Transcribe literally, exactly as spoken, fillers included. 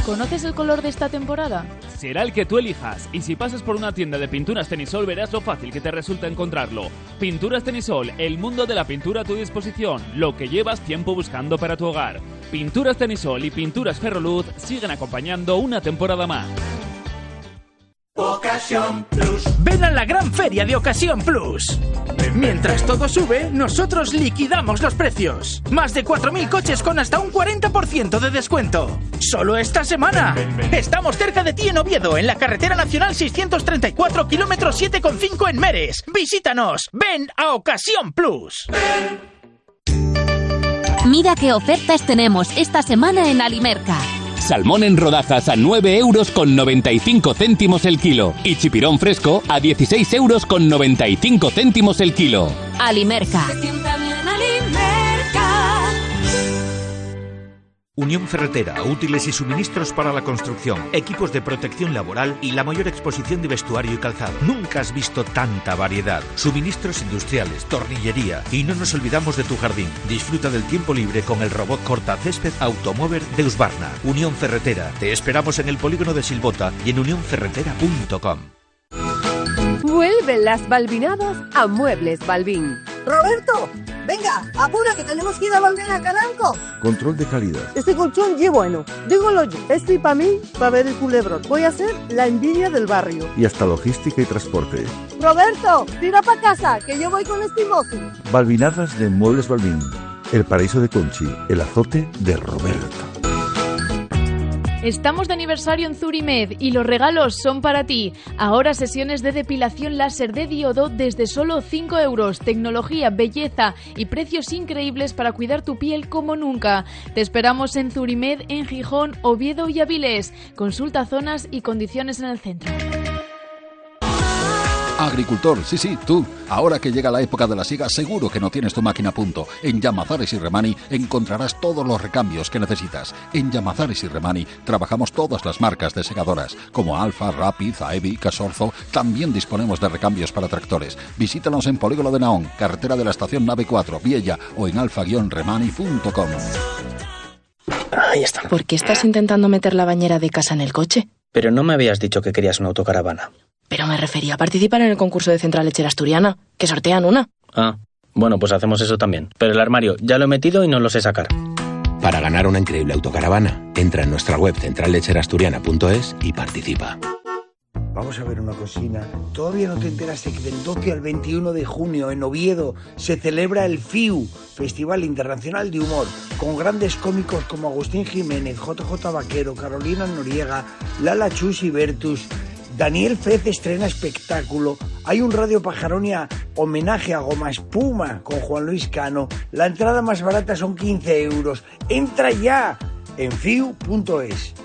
¿Conoces el color de esta temporada? Será el que tú elijas, y si pasas por una tienda de pinturas Tenisol verás lo fácil que te resulta encontrarlo. Pinturas Tenisol, el mundo de la pintura a tu disposición, lo que llevas tiempo buscando para tu hogar. Pinturas Tenisol y Pinturas Ferroluz siguen acompañando una temporada más. Ocasión Plus. Ven a la gran feria de Ocasión Plus. Mientras todo sube, nosotros liquidamos los precios. Más de cuatro mil coches con hasta un cuarenta por ciento de descuento. ¡Solo esta semana! Ven, ven, ven. Estamos cerca de ti en Oviedo, en la carretera nacional seiscientos treinta y cuatro, kilómetro siete coma cinco en Meres. ¡Visítanos! ¡Ven a Ocasión Plus! Ven. Mira qué ofertas tenemos esta semana en Alimerca. Salmón en rodajas a nueve euros con noventa y cinco céntimos el kilo. Y chipirón fresco a dieciséis euros con noventa y cinco céntimos el kilo. Alimerca. Unión Ferretera, útiles y suministros para la construcción, equipos de protección laboral y la mayor exposición de vestuario y calzado. Nunca has visto tanta variedad. Suministros industriales, tornillería y no nos olvidamos de tu jardín. Disfruta del tiempo libre con el robot cortacésped Automover de Husqvarna. Unión Ferretera. Te esperamos en el polígono de Silbota y en unión ferretera punto com. Vuelven las Balbinadas a Muebles Balbín. Roberto, venga, apura que tenemos que ir a Balbín a Caranco. Control de calidad. Este colchón ye bueno, dígolo yo. Este para mí, para ver el culebrón. Voy a ser la envidia del barrio. Y hasta logística y transporte. Roberto, tira para casa, que yo voy con este mozo. Balbinadas de Muebles Balbín. El paraíso de Conchi, el azote de Roberto. Estamos de aniversario en Zurimed y los regalos son para ti. Ahora sesiones de depilación láser de diodo desde solo cinco euros. Tecnología, belleza y precios increíbles para cuidar tu piel como nunca. Te esperamos en Zurimed, en Gijón, Oviedo y Avilés. Consulta zonas y condiciones en el centro. Agricultor, sí, sí, tú. Ahora que llega la época de la siega, seguro que no tienes tu máquina a punto. En Llamazares y Remani encontrarás todos los recambios que necesitas. En Llamazares y Remani trabajamos todas las marcas de segadoras, como Alfa, Rapid, Aebi, Casorzo. También disponemos de recambios para tractores. Visítanos en Polígono de Naón, carretera de la estación Nave cuatro, Viella, o en alfa guion remani punto com. Ahí está. ¿Por qué estás intentando meter la bañera de casa en el coche? Pero no me habías dicho que querías una autocaravana. Pero me refería a participar en el concurso de Central Lechera Asturiana, que sortean una. Ah, bueno, pues hacemos eso también. Pero el armario ya lo he metido y no lo sé sacar. Para ganar una increíble autocaravana, entra en nuestra web central lechera asturiana punto es y participa. Vamos a ver una cocina. ¿Todavía no te enteraste que del doce al veintiuno de junio en Oviedo se celebra el F I U, Festival Internacional de Humor, con grandes cómicos como Agustín Jiménez, J J Vaquero, Carolina Noriega, Lala Chus y Bertus? Daniel Fez estrena espectáculo. Hay un Radio Pajaronia homenaje a Goma Espuma con Juan Luis Cano. La entrada más barata son quince euros. Entra ya en F I U punto es.